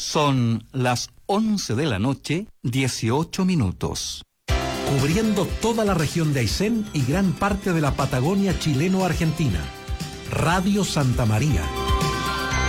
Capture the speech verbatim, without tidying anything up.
Son las once de la noche, dieciocho minutos. Cubriendo toda la región de Aysén y gran parte de la Patagonia chileno-argentina. Radio Santa María.